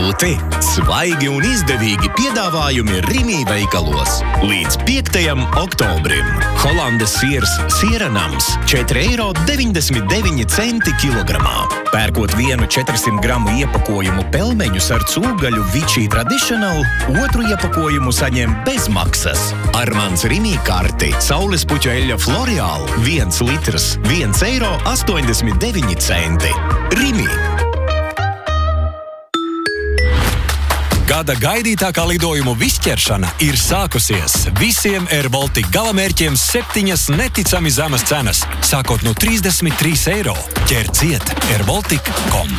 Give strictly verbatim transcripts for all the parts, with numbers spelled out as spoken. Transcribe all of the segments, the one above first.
Krūti, svaigi un izdevīgi piedāvājumi Rimi veikalos. Līdz piektajam oktobrim. Holandes siers Sieranams četri eiro deviņdesmit deviņi centi kilogramā. Pērkot vienu četrsimt gramu iepakojumu pelmeņus ar cūgaļu Vichy Traditional, otru iepakojumu saņem bez maksas. Armāns Rimi karti saulespuķu eļļa Florial viens litrs viens eiro astoņdesmit deviņi centi. Rimi. Gada gaidītākā lidojumu visķeršana ir sākusies. Visiem Air Baltica galamērķiem septiņas neticami zemas cenas, sākot no trīsdesmit trīs eiro. Ķer ciet air baltica dot com.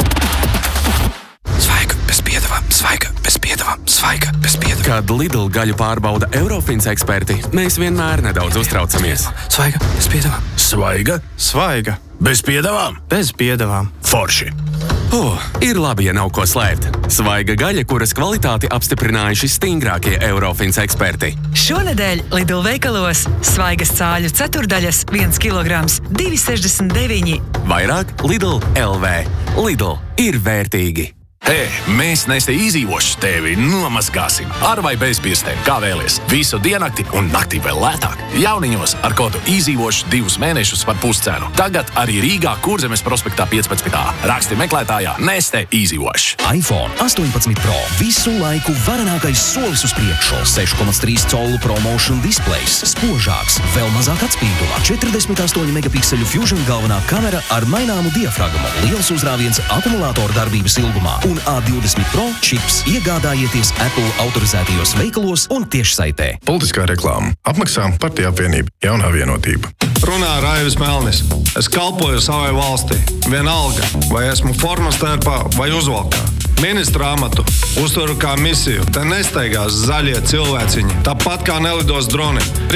Svaiga bez piedevām, svaiga bez piedevām, svaiga bez piedevām. Kad Lidl gaļu pārbauda Eurofins eksperti, mēs vienmēr nedaudz uztraucamies. Svaiga bez piedevām. Svaiga? Svaiga. Bez piedevām? Bez piedevām. Forši. Oh, ir labi, ja nav ko slēpt. Svaiga gaļa, kuras kvalitāti apstiprinājuši stingrākie Eurofins eksperti. Šonedēļ Lidl veikalos svaigas cāļu ceturdaļas viens kilograms divi sešdesmit deviņi. Vairāk Lidl L V. Lidl ir vērtīgi. Hei, mēs Neste izdzīvoši tevi nomazgāsim. Ar vai bez pirkstiem, kā vēlies. Visu diennakti un naktī vēl lētāk. Jauniņos ar kodu izdzīvoši divus mēnešus par puscenu. Tagad arī Rīgā Kurzemes prospektā piecpadsmit. Raksti meklētājā Neste izdzīvoši. iPhone astoņpadsmit Pro visu laiku varenākais solis uz priekšu. seši komats trīs collu ProMotion displejs. Spožāks, vēl mazāk atspīduma. četrdesmit astoņi megapikseļu Fusion galvenā kamera ar maināmu diafragmu. Liels uzrāviens akumulātoru darbības ilgumā. Un A divdesmit Pro čips iegādājieties Apple autorizētajos veikalos un tiešsaitē. Politiskā reklāma. Apmaksā Partija apvienība. Jaunā vienotība. Runā Raivis Melnis. Es kalpoju savai valstī. Vienalga, vai esmu formas tērpā vai uzvalkā. Ministra amatu uztveru kā misiju. Te nesteigās zaļie cilvēciņi. Tāpat kā nelidos droni.